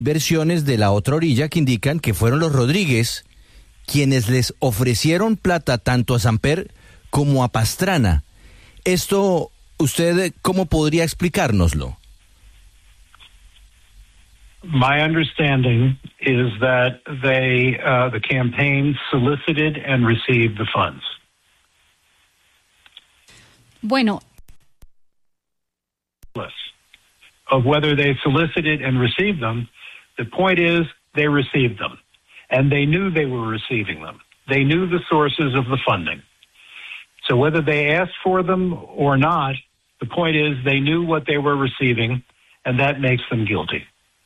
versiones de la otra orilla que indican que fueron los Rodríguez quienes les ofrecieron plata tanto a Samper como a Pastrana. Esto, ¿usted cómo podría explicárnoslo? My understanding is that the campaign solicited and received the funds. Bueno. Of whether they solicited and received them, the point is they received them. And they knew they were receiving them. They knew the sources of the funding. So whether they asked for them or not, the point is they knew what they were receiving, and that makes them guilty.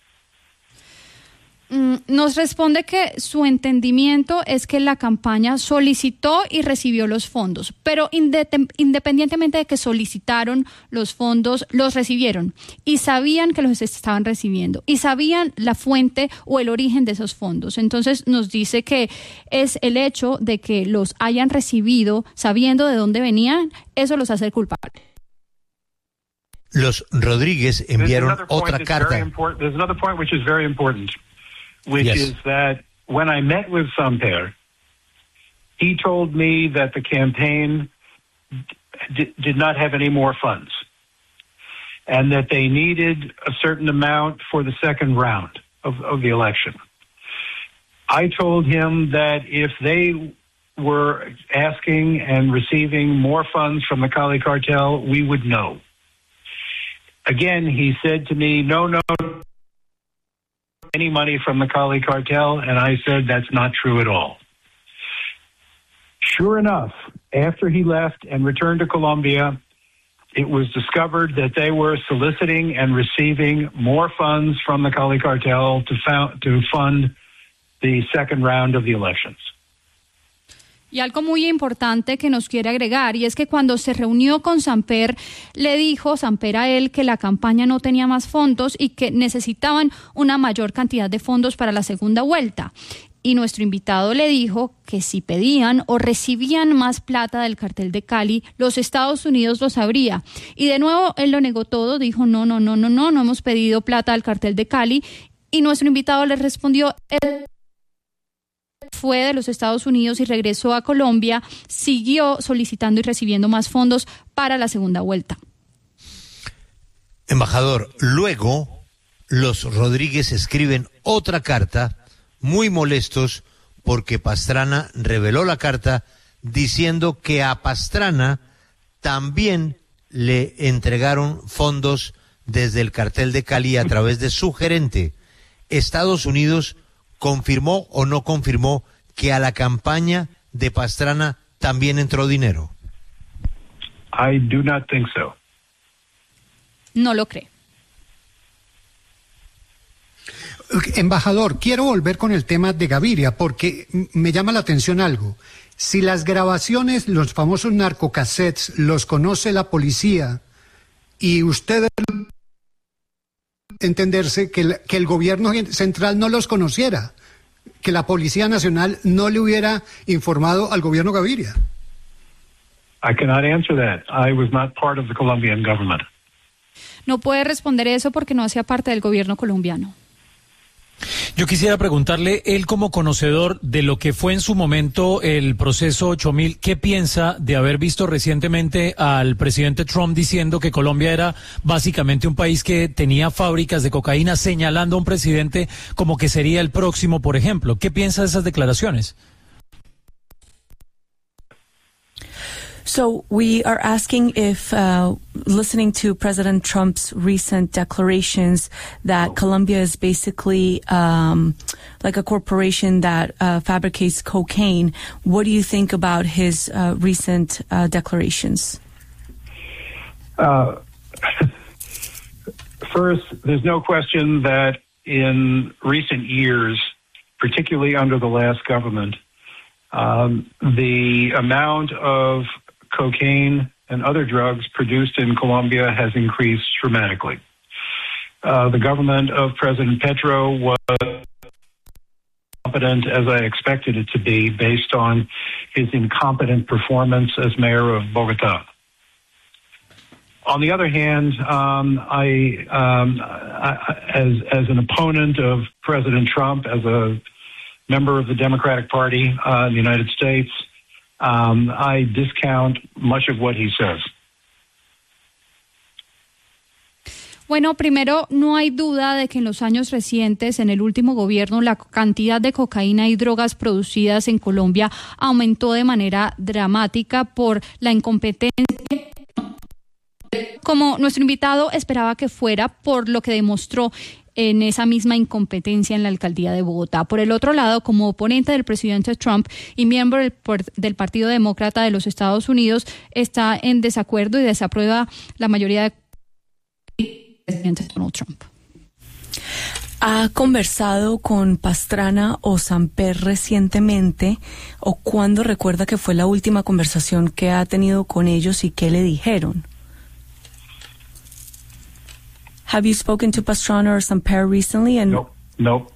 Nos responde que su entendimiento es que la campaña solicitó y recibió los fondos, pero independientemente de que solicitaron los fondos, los recibieron y sabían que los estaban recibiendo y sabían la fuente o el origen de esos fondos. Entonces nos dice que es el hecho de que los hayan recibido sabiendo de dónde venían, eso los hace culpables. Los Rodríguez enviaron otra carta. There's another point which is very important. Which Yes. is that when I met with Samper, he told me that the campaign did not have any more funds and that they needed a certain amount for the second round of the election. I told him that if they were asking and receiving more funds from the Cali cartel, we would know. Again, he said to me, no, any money from the Cali cartel, and I said that's not true at all. Sure enough, after he left and returned to Colombia, it was discovered that they were soliciting and receiving more funds from the Cali cartel to fund the second round of the elections. Y algo muy importante que nos quiere agregar, y es que cuando se reunió con Samper, le dijo Samper a él que la campaña no tenía más fondos y que necesitaban una mayor cantidad de fondos para la segunda vuelta. Y nuestro invitado le dijo que si pedían o recibían más plata del cartel de Cali, los Estados Unidos lo sabría. Y de nuevo él lo negó todo, dijo no hemos pedido plata del cartel de Cali. Y nuestro invitado le respondió, él fue de los Estados Unidos y regresó a Colombia, siguió solicitando y recibiendo más fondos para la segunda vuelta. Embajador, luego los Rodríguez escriben otra carta, muy molestos porque Pastrana reveló la carta diciendo que a Pastrana también le entregaron fondos desde el cartel de Cali a través de su gerente. Estados Unidos ¿confirmó o no confirmó que a la campaña de Pastrana también entró dinero? I do not think so. No lo cree. Embajador, quiero volver con el tema de Gaviria porque me llama la atención algo. Si las grabaciones, los famosos narcocassettes, los conoce la policía y usted entenderse que el gobierno central no los conociera, que la Policía Nacional no le hubiera informado al gobierno Gaviria. I cannot answer that. I was not part of the Colombian government. No puede responder eso porque no hacía parte del gobierno colombiano. Yo quisiera preguntarle, él como conocedor de lo que fue en su momento el proceso 8000, ¿qué piensa de haber visto recientemente al presidente Trump diciendo que Colombia era básicamente un país que tenía fábricas de cocaína, señalando a un presidente como que sería el próximo, por ejemplo? ¿Qué piensa de esas declaraciones? So we are asking if, listening to President Trump's recent declarations that Colombia is basically like a corporation that fabricates cocaine, what do you think about his recent declarations? First, there's no question that in recent years, particularly under the last government, the amount of cocaine and other drugs produced in Colombia has increased dramatically. The government of President Petro was competent as I expected it to be based on his incompetent performance as mayor of Bogotá. On the other hand, I as an opponent of President Trump, as a member of the Democratic Party in the United States, I discount much of what he says. Bueno, primero, no hay duda de que en los años recientes, en el último gobierno, la cantidad de cocaína y drogas producidas en Colombia aumentó de manera dramática por la incompetencia, como nuestro invitado esperaba que fuera, por lo que demostró en esa misma incompetencia en la alcaldía de Bogotá. Por el otro lado, como oponente del presidente Trump y miembro del Partido Demócrata de los Estados Unidos, está en desacuerdo y desaprueba la mayoría de presidente Donald Trump. ¿Ha conversado con Pastrana o Samper recientemente? ¿O cuándo recuerda que fue la última conversación que ha tenido con ellos y qué le dijeron? Have you spoken to Pastrana or Samper recently? And No.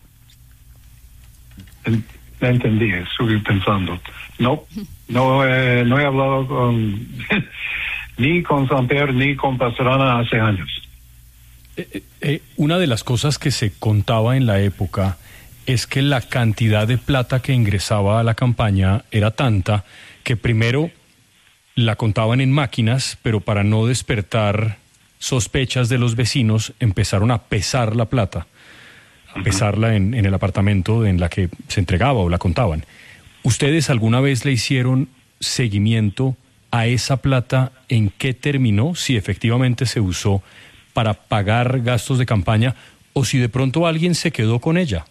Entendí, estoy pensando. No he hablado con ni con Samper ni con Pastrana hace años. Una de las cosas que se contaba en la época es que la cantidad de plata que ingresaba a la campaña era tanta que primero la contaban en máquinas, pero para no despertar sospechas de los vecinos empezaron a pesar la plata, a pesarla en el apartamento en la que se entregaba o la contaban. ¿Ustedes alguna vez le hicieron seguimiento a esa plata? ¿En qué terminó? Si efectivamente se usó para pagar gastos de campaña o si de pronto alguien se quedó con ella.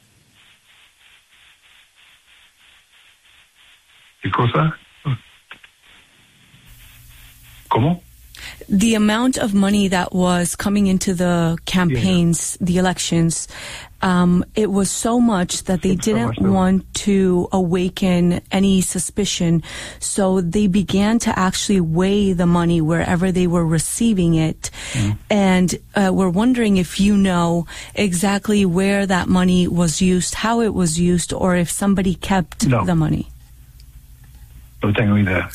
¿Qué cosa? ¿Cómo? The amount of money that was coming into the campaigns, the elections, it was so much that they didn't want to awaken any suspicion. So they began to actually weigh the money wherever they were receiving it. And we're wondering if you know exactly where that money was used, how it was used, or if somebody kept the money. No tengo idea.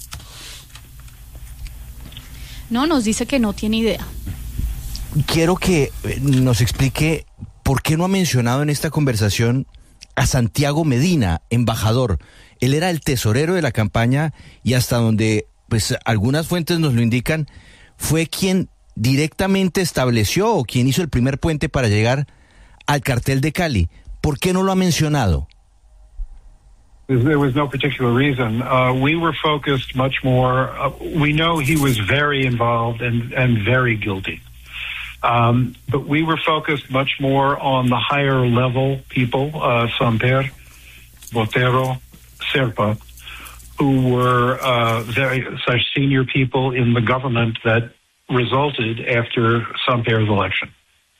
No, nos dice que no tiene idea. Quiero que nos explique por qué no ha mencionado en esta conversación a Santiago Medina, embajador. Él era el tesorero de la campaña y hasta donde pues algunas fuentes nos lo indican, fue quien directamente estableció o quien hizo el primer puente para llegar al cartel de Cali. ¿Por qué no lo ha mencionado? There was no particular reason. We were focused much more. We know he was very involved and very guilty. But we were focused much more on the higher level people, Samper, Botero, Serpa, who were such senior people in the government that resulted after Samper's election.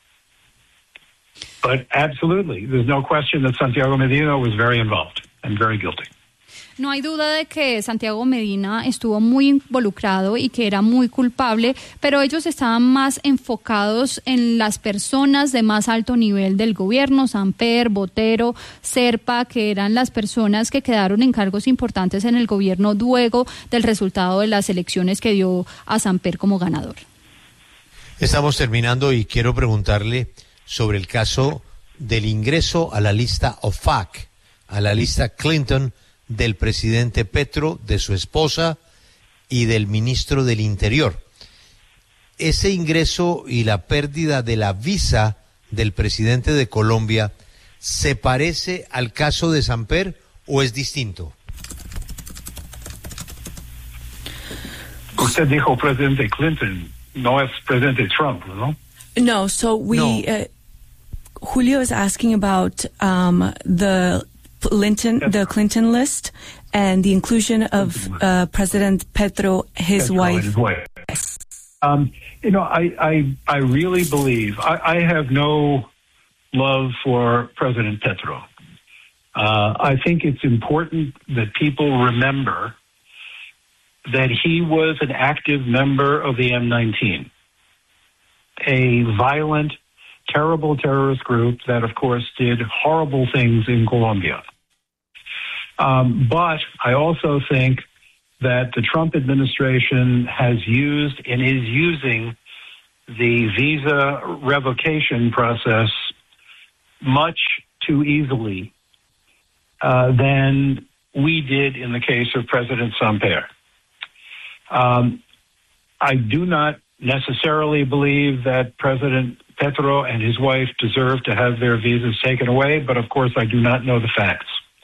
But absolutely, there's no question that Santiago Medina was very involved and very guilty. No hay duda de que Santiago Medina estuvo muy involucrado y que era muy culpable, pero ellos estaban más enfocados en las personas de más alto nivel del gobierno, Samper, Botero, Serpa, que eran las personas que quedaron en cargos importantes en el gobierno luego del resultado de las elecciones que dio a Samper como ganador. Estamos terminando y quiero preguntarle sobre el caso del ingreso a la lista OFAC, a la lista Clinton, del presidente Petro, de su esposa y del ministro del Interior. Ese ingreso y la pérdida de la visa del presidente de Colombia, ¿se parece al caso de Samper o es distinto? Usted dijo presidente Clinton, no es presidente Trump, ¿no? No, so we, Julio is asking about the Clinton list and the inclusion of President Petro, his wife. You know, I really believe, I have no love for President Petro. I think it's important that people remember that he was an active member of the M19, a violent, terrible terrorist group that, of course, did horrible things in Colombia. But I also think that the Trump administration has used and is using the visa revocation process much too easily than we did in the case of President Samper. I do not necessarily believe that President Petro and his wife deserve to have their visas taken away, but of course I do not know the facts.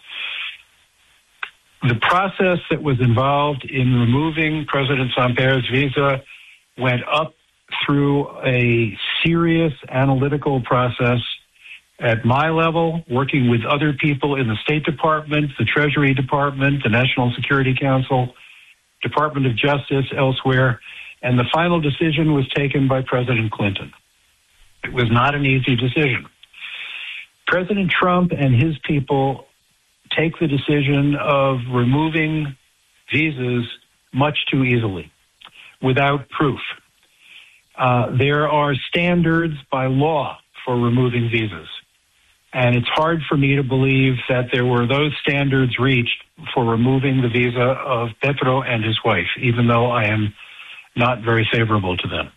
The process that was involved in removing President Samper's visa went up through a serious analytical process at my level, working with other people in the State Department, the Treasury Department, the National Security Council, Department of Justice, elsewhere, and the final decision was taken by President Clinton. It was not an easy decision. President Trump and his people take the decision of removing visas much too easily, without proof. There are standards by law for removing visas, and it's hard for me to believe that there were those standards reached for removing the visa of Petro and his wife, even though I am not very favorable to them.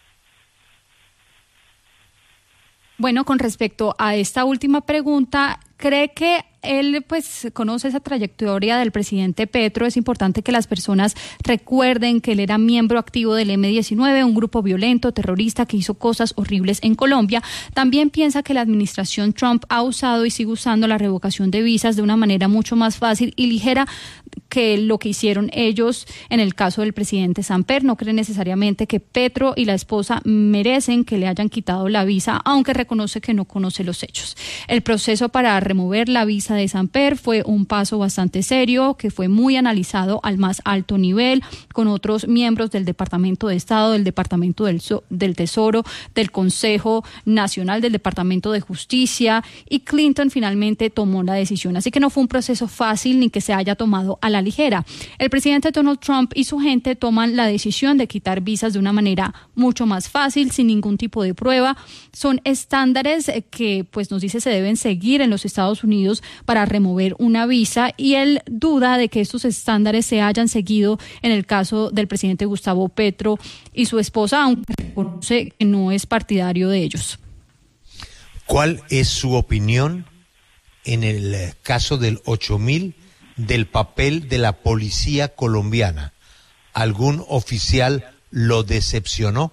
Bueno, con respecto a esta última pregunta, ¿cree que él pues conoce esa trayectoria del presidente Petro? Es importante que las personas recuerden que él era miembro activo del M-19, un grupo violento, terrorista que hizo cosas horribles en Colombia. También piensa que la administración Trump ha usado y sigue usando la revocación de visas de una manera mucho más fácil y ligera que lo que hicieron ellos en el caso del presidente Samper. No cree necesariamente que Petro y la esposa merecen que le hayan quitado la visa, aunque reconoce que no conoce los hechos. El proceso para remover la visa de Samper fue un paso bastante serio, que fue muy analizado al más alto nivel, con otros miembros del Departamento de Estado, del Departamento del Tesoro, del Consejo Nacional, del Departamento de Justicia, y Clinton finalmente tomó la decisión. Así que no fue un proceso fácil ni que se haya tomado a la ligera. El presidente Donald Trump y su gente toman la decisión de quitar visas de una manera mucho más fácil, sin ningún tipo de prueba. Son estándares que, pues, nos dice se deben seguir en los Estados Unidos para remover una visa, y él duda de que estos estándares se hayan seguido en el caso del presidente Gustavo Petro y su esposa, aunque reconoce que no es partidario de ellos. ¿Cuál es su opinión en el caso del 8000 del papel de la policía colombiana? ¿Algún oficial lo decepcionó?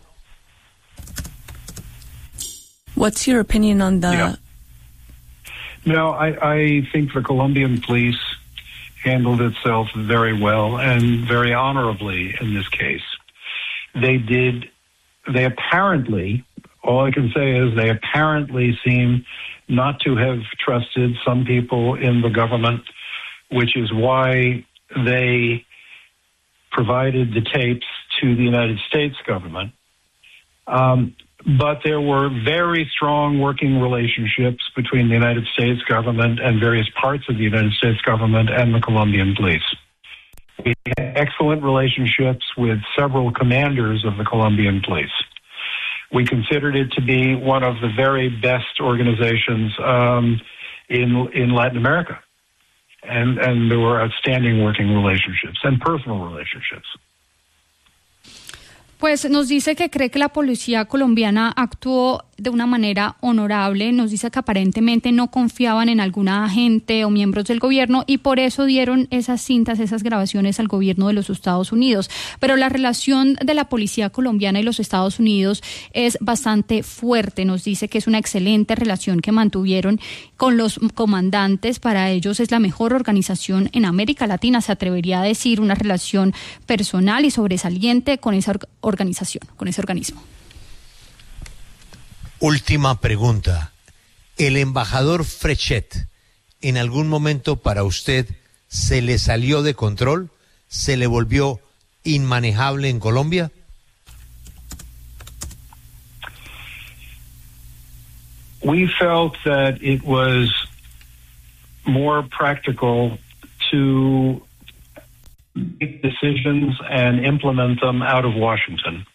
What's your opinion on the... Yeah. No, I think the Colombian police handled itself very well and very honorably in this case. They apparently, all I can say is they apparently seem not to have trusted some people in the government, which is why they provided the tapes to the United States government. But there were very strong working relationships between the United States government and various parts of the United States government and the Colombian police. We had excellent relationships with several commanders of the Colombian police. We considered it to be one of the very best organizations in Latin America. And there were outstanding working relationships and personal relationships. Pues nos dice que cree que la policía colombiana actuó de una manera honorable. Nos dice que aparentemente no confiaban en alguna agente o miembros del gobierno y por eso dieron esas cintas, esas grabaciones al gobierno de los Estados Unidos. Pero la relación de la policía colombiana y los Estados Unidos es bastante fuerte. Nos dice que es una excelente relación que mantuvieron con los comandantes. Para ellos es la mejor organización en América Latina, se atrevería a decir, una relación personal y sobresaliente con esa organización, con ese organismo. Última pregunta. ¿El embajador Frechet en algún momento para usted se le salió de control? ¿Se le volvió inmanejable en Colombia? We felt that it was more practical to make decisions and implement them out of Washington.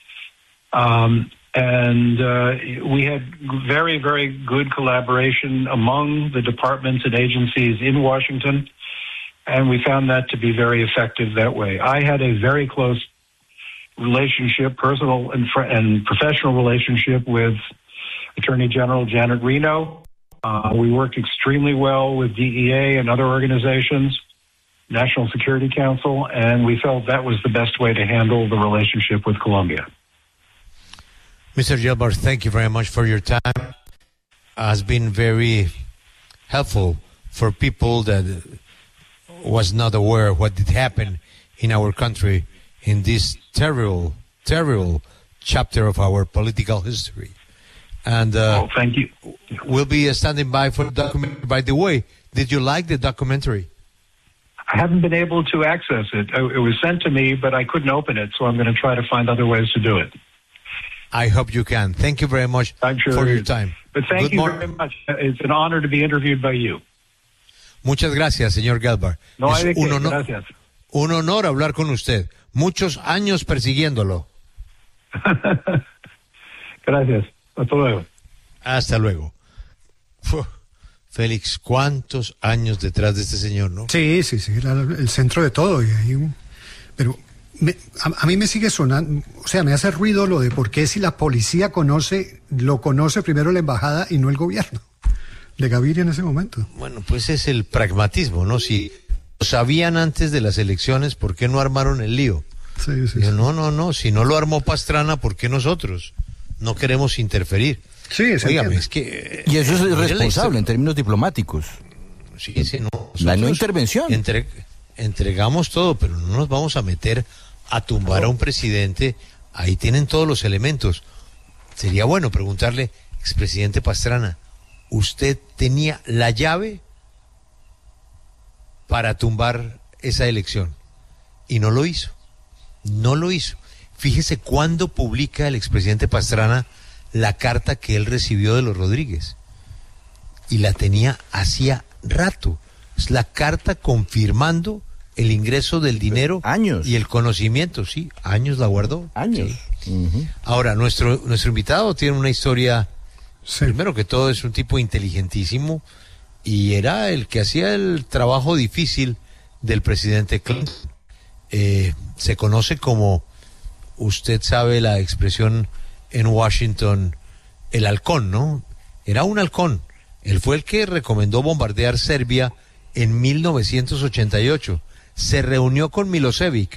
And we had very, very good collaboration among the departments and agencies in Washington. and we found that to be very effective that way. I had a very close relationship, personal and professional relationship with Attorney General Janet Reno. We worked extremely well with DEA and other organizations, National Security Council, and we felt that was the best way to handle the relationship with Colombia. Mr. Gelbar, thank you very much for your time. Has been very helpful for people that was not aware of what did happen in our country in this terrible, terrible chapter of our political history. And thank you. We'll be standing by for the documentary. By the way, did you like the documentary? I haven't been able to access it. It was sent to me, but I couldn't open it, so I'm going to try to find other ways to do it. I hope you can. Thank you very much for your time. But thank you very much. It's an honor to be interviewed by you. Muchas gracias, señor Gelbar. No hay de qué, gracias. Un honor hablar con usted. Muchos años persiguiéndolo. Gracias. Hasta luego. Hasta luego. Félix, ¿cuántos años detrás de este señor, no? Sí, era el centro de todo. Pero a mí me sigue sonando, o sea, me hace ruido lo de por qué si la policía lo conoce primero la embajada y no el gobierno de Gaviria en ese momento. Bueno, pues es el pragmatismo, ¿no? Si lo sabían antes de las elecciones, ¿por qué no armaron el lío? Sí. No, si no lo armó Pastrana, ¿por qué nosotros? No queremos interferir. Sí, Óigame, es que... Y eso es irresponsable en términos diplomáticos. Sí, no. La no intervención. Entregamos todo, pero no nos vamos a meter a tumbar a un presidente. Ahí tienen todos los elementos. Sería bueno preguntarle, expresidente Pastrana, ¿usted tenía la llave para tumbar esa elección? Y no lo hizo. Fíjese cuándo publica el expresidente Pastrana la carta que él recibió de los Rodríguez. Y la tenía hacía rato. Es la carta confirmando el ingreso del dinero. Años. Y el conocimiento, sí, años la guardó. Años. Sí. Ahora, nuestro invitado tiene una historia, sí. Primero que todo es un tipo inteligentísimo y era el que hacía el trabajo difícil del presidente Clinton. Se conoce como, usted sabe la expresión en Washington, el halcón, ¿no? Era un halcón. Él fue el que recomendó bombardear Serbia en 1988. Se reunió con Milosevic,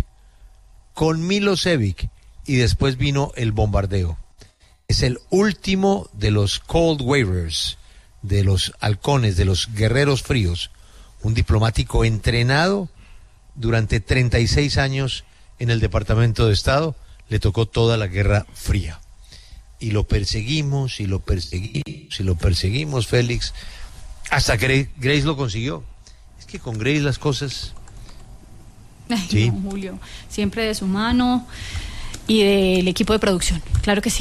y después vino el bombardeo. Es el último de los Cold Warriors, de los halcones, de los guerreros fríos. Un diplomático entrenado durante 36 años en el Departamento de Estado. Le tocó toda la Guerra Fría. Y lo perseguimos, Félix, hasta que Grace lo consiguió. Es que con Grace las cosas... Sí. No, Julio, siempre de su mano y del equipo de producción, claro que sí.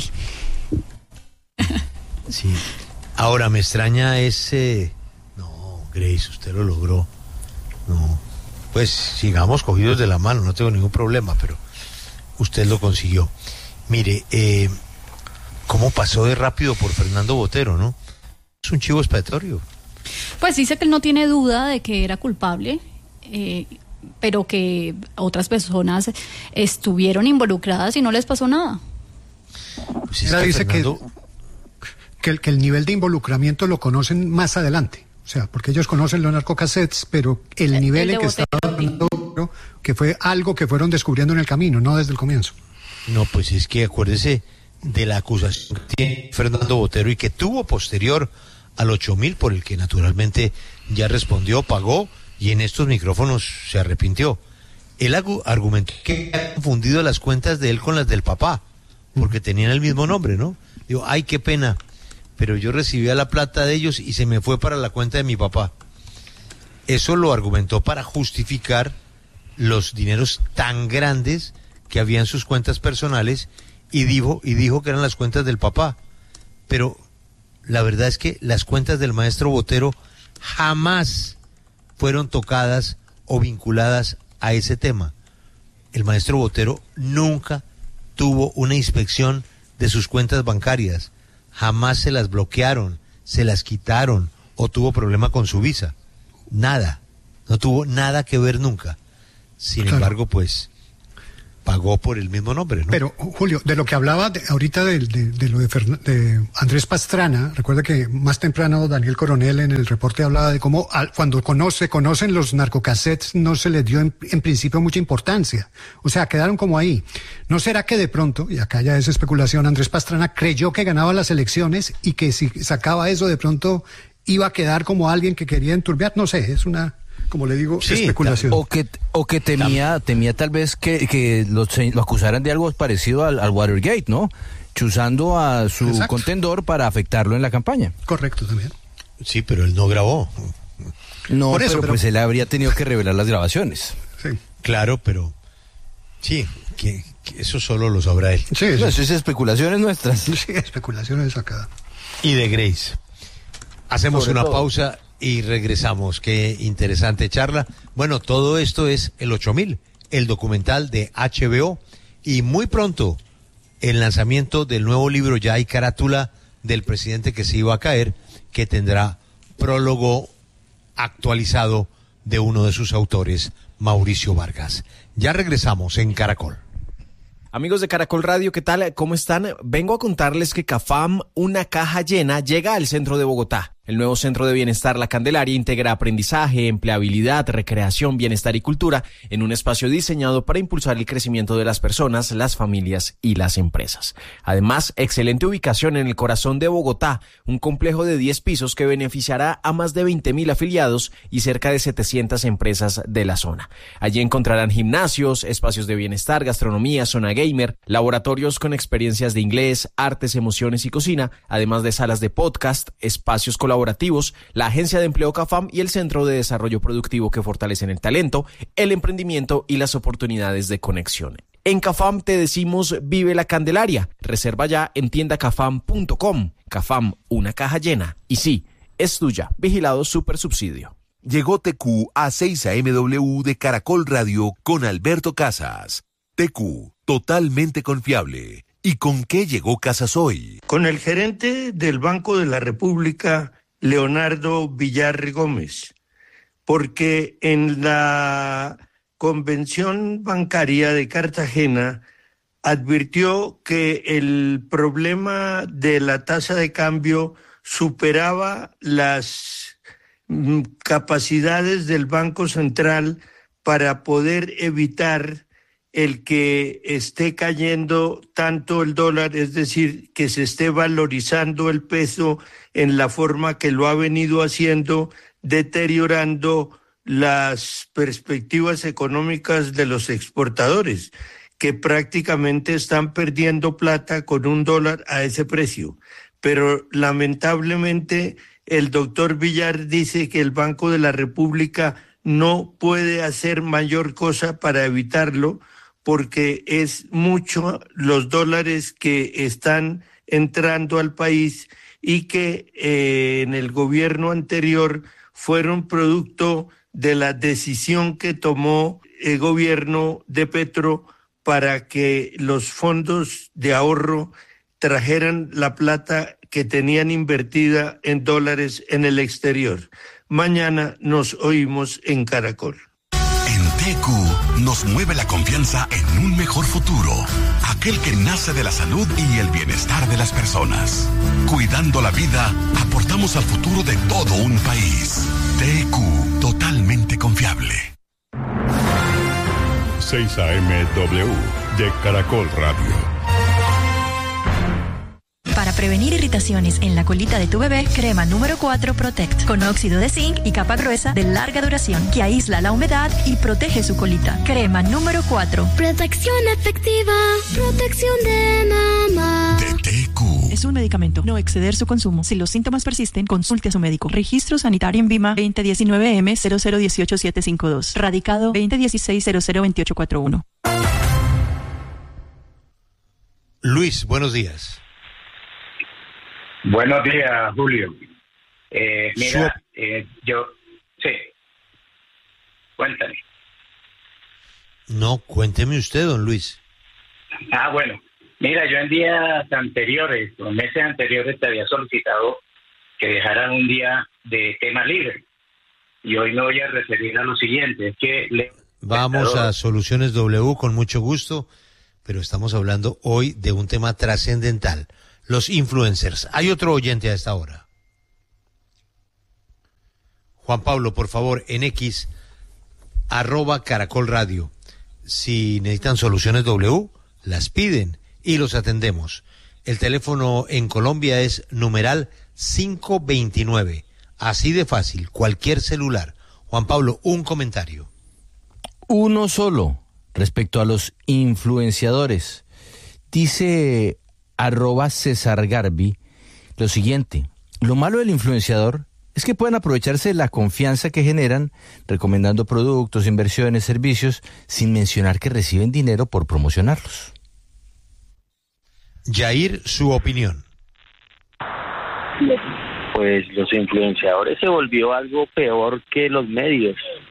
Sí. Ahora me extraña ese... No, Grace, usted lo logró. No, pues sigamos cogidos de la mano, no tengo ningún problema, pero usted lo consiguió. Mire, cómo pasó de rápido por Fernando Botero, ¿no? Es un chivo expiatorio. Pues dice que él no tiene duda de que era culpable, pero que otras personas estuvieron involucradas y no les pasó nada. Pues es que dice Fernando... que el nivel de involucramiento lo conocen más adelante. O sea, porque ellos conocen los narcocassettes, pero el nivel en que estaba dando, que fue algo que fueron descubriendo en el camino, no desde el comienzo. No, pues es que acuérdese de la acusación que tiene Fernando Botero y que tuvo posterior al 8000, por el que naturalmente ya respondió, pagó y en estos micrófonos se arrepintió. Él argumentó que había confundido las cuentas de él con las del papá, porque tenían el mismo nombre, ¿no? Digo, ay, qué pena, pero yo recibía la plata de ellos y se me fue para la cuenta de mi papá. Eso lo argumentó para justificar los dineros tan grandes que había en sus cuentas personales y dijo que eran las cuentas del papá. Pero la verdad es que las cuentas del maestro Botero jamás fueron tocadas o vinculadas a ese tema. El maestro Botero nunca tuvo una inspección de sus cuentas bancarias, jamás se las bloquearon, se las quitaron o tuvo problema con su visa, nada. no tuvo nada que ver nunca. Sin embargo, pues pagó por el mismo nombre, ¿no? Pero, Julio, de lo que hablaba ahorita de lo de Andrés Pastrana, recuerda que más temprano Daniel Coronel en el reporte hablaba de cómo cuando conocen los narcocassettes no se les dio en principio mucha importancia. O sea, quedaron como ahí. ¿No será que de pronto, y acá ya es especulación, Andrés Pastrana creyó que ganaba las elecciones y que si sacaba eso de pronto iba a quedar como alguien que quería enturbiar? No sé, es una... como le digo, sí, especulación. O que temía tal vez que lo acusaran de algo parecido al Watergate, ¿no? Chuzando a su contendor para afectarlo en la campaña. Correcto, también. Sí, pero él no grabó. No, por eso, pero pues él habría tenido que revelar las grabaciones. Sí. Claro, pero sí, que eso solo lo sabrá él. Sí, no, eso es especulaciones nuestras. Sí, especulaciones acá. Y de Grace. Hacemos una pausa y regresamos. Qué interesante charla. Bueno, todo esto es el 8000, el documental de HBO, y muy pronto el lanzamiento del nuevo libro, ya hay carátula del presidente que se iba a caer, que tendrá prólogo actualizado de uno de sus autores, Mauricio Vargas. Ya regresamos en Caracol. Amigos de Caracol Radio, ¿qué tal? ¿Cómo están? Vengo a contarles que CAFAM, una caja llena, llega al centro de Bogotá. El nuevo Centro de Bienestar La Candelaria integra aprendizaje, empleabilidad, recreación, bienestar y cultura en un espacio diseñado para impulsar el crecimiento de las personas, las familias y las empresas. Además, excelente ubicación en el corazón de Bogotá, un complejo de 10 pisos que beneficiará a más de 20.000 afiliados y cerca de 700 empresas de la zona. Allí encontrarán gimnasios, espacios de bienestar, gastronomía, zona gamer, laboratorios con experiencias de inglés, artes, emociones y cocina, además de salas de podcast, espacios colaborativos, la Agencia de Empleo CAFAM y el Centro de Desarrollo Productivo que fortalecen el talento, el emprendimiento y las oportunidades de conexión. En CAFAM te decimos vive la Candelaria. Reserva ya en tiendacafam.com. CAFAM, una caja llena. Y sí, es tuya. Vigilado Supersubsidio. Llegó TQ a 6 AMW de Caracol Radio con Alberto Casas. TQ, totalmente confiable. ¿Y con qué llegó Casas hoy? Con el gerente del Banco de la República, Leonardo Villar Gómez, porque en la Convención Bancaria de Cartagena advirtió que el problema de la tasa de cambio superaba las capacidades del Banco Central para poder evitar el que esté cayendo tanto el dólar, es decir, que se esté valorizando el peso en la forma que lo ha venido haciendo, deteriorando las perspectivas económicas de los exportadores, que prácticamente están perdiendo plata con un dólar a ese precio. Pero lamentablemente el doctor Villar dice que el Banco de la República no puede hacer mayor cosa para evitarlo, porque es mucho los dólares que están entrando al país y que en el gobierno anterior fueron producto de la decisión que tomó el gobierno de Petro para que los fondos de ahorro trajeran la plata que tenían invertida en dólares en el exterior. Mañana nos oímos en Caracol. TQ nos mueve la confianza en un mejor futuro, aquel que nace de la salud y el bienestar de las personas. Cuidando la vida, aportamos al futuro de todo un país. TQ, totalmente confiable. 6 AMW de Caracol Radio. Para prevenir irritaciones en la colita de tu bebé, crema número 4 Protect, con óxido de zinc y capa gruesa de larga duración que aísla la humedad y protege su colita. Crema número 4. Protección efectiva, protección de mamá. De TQ. Es un medicamento, no exceder su consumo. Si los síntomas persisten, consulte a su médico. Registro sanitario en VIMA 2019M0018752. Radicado 2016-002841. Luis, buenos días. Buenos días, Julio. Mira, yo... Sí. Cuéntame. No, cuénteme usted, don Luis. Bueno. Mira, yo en días anteriores, o meses anteriores, te había solicitado que dejaran un día de tema libre. Y hoy me voy a referir a lo siguiente, es que... Vamos a Soluciones W con mucho gusto, pero estamos hablando hoy de un tema trascendental, los influencers. Hay otro oyente a esta hora. Juan Pablo, por favor, en X, @Caracol Radio. Si necesitan Soluciones W, las piden y los atendemos. El teléfono en Colombia es numeral 529. Así de fácil, cualquier celular. Juan Pablo, un comentario. Uno solo respecto a los influenciadores. Dice @César Garbi lo siguiente: lo malo del influenciador es que pueden aprovecharse de la confianza que generan recomendando productos, inversiones, servicios, sin mencionar que reciben dinero por promocionarlos. Yair, su opinión. Pues los influenciadores se volvió algo peor que los medios.